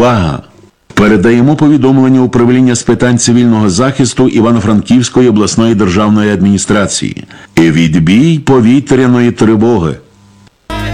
Увага! Передаємо повідомлення управління з питань цивільного захисту Івано-Франківської обласної державної адміністрації. Відбій повітряної тривоги.